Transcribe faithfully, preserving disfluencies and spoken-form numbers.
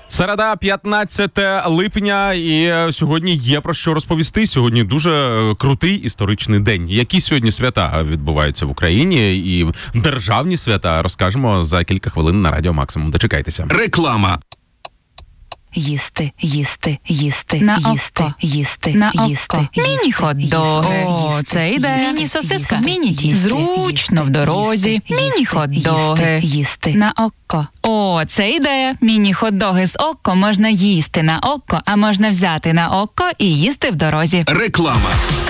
Середа, п'ятнадцяте липня, і сьогодні є про що розповісти. Сьогодні дуже крутий історичний день. Які сьогодні свята відбуваються в Україні і державні свята розкажемо за кілька хвилин на Радіо Максимум. Дочекайтеся. Реклама. Їсти, їсти, їсти, на їсти, око. їсти, на їсти, око. Міні-хот-доги. О, це ідея. Міні-сосиска. Зручно в дорозі. Міні-хот-доги. Їсти. На око. О, це ідея. Міні-хот-доги з око можна їсти на око, а можна взяти на око і їсти в дорозі. Реклама.